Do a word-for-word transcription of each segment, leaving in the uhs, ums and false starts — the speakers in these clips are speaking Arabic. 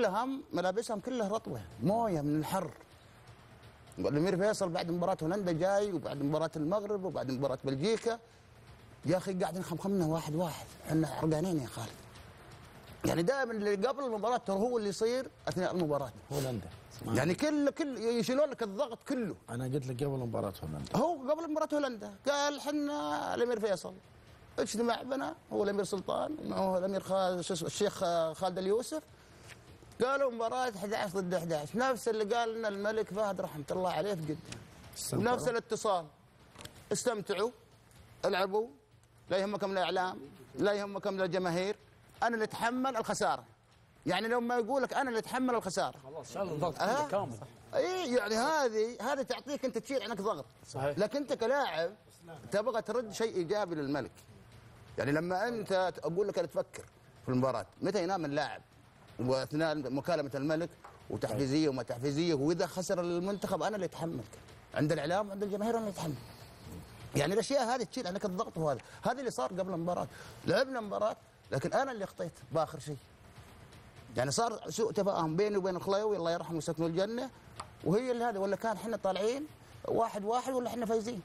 كلهم ملابسهم كلها رطبه مويه من الحر. الامير فيصل بعد مباراه هولندا جاي، وبعد مباراه المغرب، وبعد مباراه بلجيكا، يا اخي قاعدين خمخمنا واحد واحد، احنا عرقانين يا خالد. يعني دائما اللي قبل المباراه ترى هو اللي يصير اثناء المباراه. هولندا يعني كل كل يشيلون لك الضغط كله. انا قلت لك قبل مباراه هولندا، هو قبل مباراه هولندا قال حنا الامير فيصل اجتمع بنا، هو الامير سلطان وهو الامير خالد الشيخ خالد اليوسف، قالوا مباراه احد عشر ضد احد عشر، نفس اللي قال لنا الملك فهد رحمه الله عليه في جده، ونفس الاتصال. استمتعوا، العبوا، لا يهمكم الاعلام، لا يهمكم الجماهير، انا اللي اتحمل الخساره. يعني لو ما يقول لك انا اللي اتحمل الخساره خلاص شال الضغط أه؟ كامل. اي يعني هذه هذه تعطيك انت تشيل عنك ضغط. صحيح. لكن انت كلاعب تبغى ترد شيء ايجابي للملك. يعني لما انت اقول لك انا تفكر في المباراه متى ينام اللاعب واثناء مكالمه الملك وتحفيزيه وما تحفيزيه، واذا خسر المنتخب انا اللي اتحمل. عند الاعلام وعند الجماهير انا اللي اتحمل. يعني الاشياء هذه تشيل عنك الضغط، وهذا هذا اللي صار قبل المباراه. لعبنا مباراه لكن انا اللي اخطيت باخر شيء. يعني صار سوء تفاهم بيني وبين الخليوي الله يرحمه ويسكنه الجنه، وهي اللي هذا، ولا كان احنا طالعين واحد واحد ولا احنا فايزين.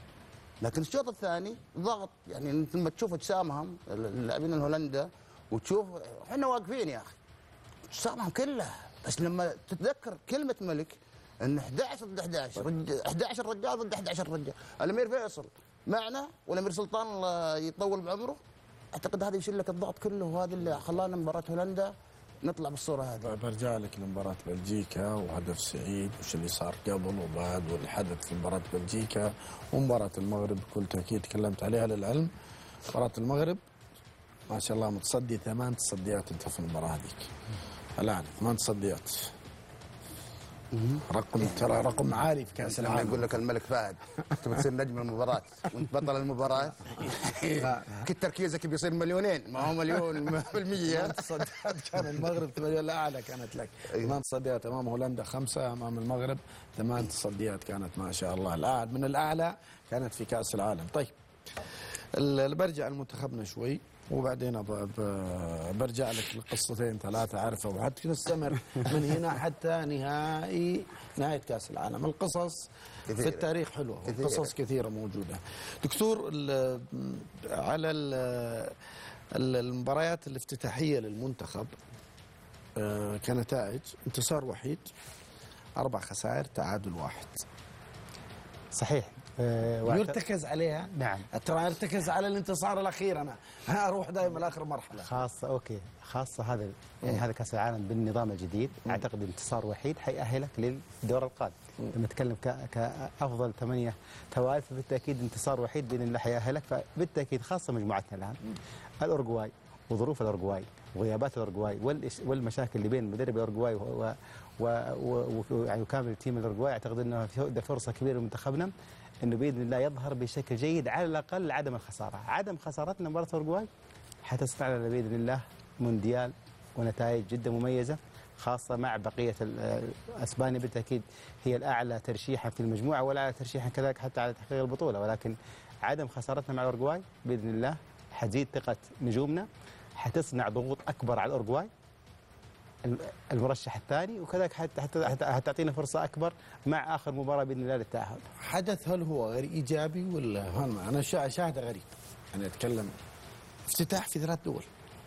لكن الشوط الثاني ضغط، يعني انت لما تشوف اجسامهم اللاعبين الهولندا وتشوف احنا واقفين يا اخي اجسامهم كلها، بس لما تتذكر كلمه ملك ان احد عشر ضد احد عشر، احد عشر رجال ضد احد عشر رجال، الامير فيصل معنا والامير سلطان الله يطول بعمره، اعتقد هذا يشيل لك الضغط كله، وهذا اللي خلانا مباراه هولندا نطلع بالصوره هذه. برجع لك لمباراه بلجيكا وهدف سعيد وش اللي صار قبل وبعد والحدث في مباراه بلجيكا ومباراه المغرب بكل تاكيد تكلمت عليها للعلم. مباراه المغرب ما شاء الله متصدي ثمان تصديات انت في المباراه هذيك. الان ثمان تصديات. رقم ترى رقم عالي في كاس العالم. يقول لك الملك فهد انت بتصير نجم المباراه وانت بطل المباراه، كل تركيزك بيصير مليونين، ما هو مليون بالمية. تصديات كان المغرب ثمانية اعلى كانت لك. ثمان تصديات امام هولندا، خمسه امام المغرب، ثمان تصديات كانت ما شاء الله الاعلى من الاعلى كانت في كاس العالم. طيب برجع لمنتخبنا شوي وبعدين برجع لك لقصتين ثلاثة أعرفها وحتى نستمر من هنا حتى نهائي نهاية كأس العالم. القصص في التاريخ حلوة، قصص كثيرة موجودة. دكتور ال على ال المباريات الافتتاحية للمنتخب كنتائج انتصار وحيد، أربع خسائر، تعادل واحد. صحيح. أه يرتكز عليها. نعم. ترى يرتكز على الانتصار الاخير. انا اروح دائما لاخر مرحله. خاصه اوكي خاصه هذا يعني هذا كاس العالم بالنظام الجديد. مم. اعتقد انتصار وحيد حيأهلك للدور القادم. مم. لما نتكلم كافضل ثمانيه توالف فبالتاكيد انتصار وحيد باذن الله حيأهلك. فبالتاكيد خاصه مجموعتنا الان الاورجواي وظروف الاورجواي وغيابات الاورجواي والمشاكل اللي بين مدرب الاورجواي و ويعني وكامل التيم الاورجواي، اعتقد انه في فرصه كبيره لمنتخبنا انه باذن الله يظهر بشكل جيد، على الاقل عدم الخساره. عدم خسارتنا مباراه الاورجواي حتصنع لنا باذن الله مونديال ونتائج جدا مميزه، خاصه مع بقيه اسبانيا بالتاكيد هي الاعلى ترشيحا في المجموعه والاعلى ترشيحا كذلك حتى على تحقيق البطوله، ولكن عدم خسارتنا مع الاورجواي باذن الله حتزيد ثقه نجومنا، حتصنع ضغوط اكبر على الاورجواي المرشح الثاني، وكذلك حتى حتى حتعطينا فرصه اكبر مع اخر مباراه باذن الله للتاهل. حدث هل هو غير ايجابي ولا انا شاهده غريب؟ انا اتكلم افتتاح في ثلاث دول.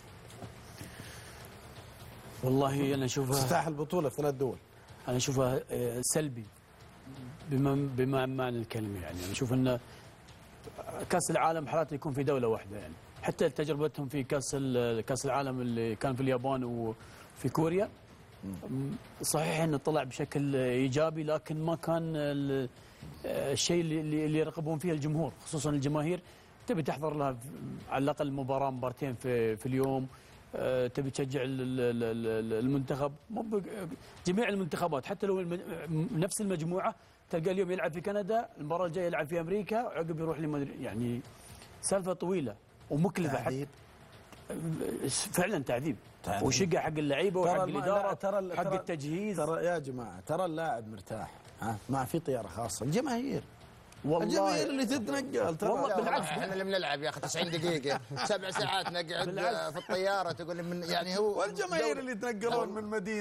والله انا اشوفها افتتاح البطوله في ثلاث دول. انا اشوفها سلبي بما بما معنى الكلمه. يعني انا اشوف ان كاس العالم حالاته يكون في دوله واحده، يعني حتى تجربتهم في كاس كاس العالم اللي كان في اليابان وفي كوريا صحيح انه طلع بشكل ايجابي، لكن ما كان الشيء اللي اللي يرغبون فيه الجمهور، خصوصا الجماهير تبي تحضر لها على الاقل مباراه مبارتين في في اليوم، تبي تشجع المنتخب. مو جميع المنتخبات حتى لو نفس المجموعه تلقى اليوم يلعب في كندا، المباراه الجايه يلعب في امريكا، عقب يروح لمدري، يعني سالفه طويله ومكلفه. تعذيب فعلا، تعذيب, تعذيب. وشقه حق اللعيبه وحق الاداره ترى حق التجهيز. ترى يا جماعه ترى اللاعب مرتاح، ها ما في طياره خاصه. الجماهير والله الجماهير اللي تتنقل ترى والله بالعكس احنا اللي بنلعب يا اخي تسعين دقيقه سبع ساعات نقعد في الطياره تقول من يعني هو والجماهير اللي يتنقلون من مدينه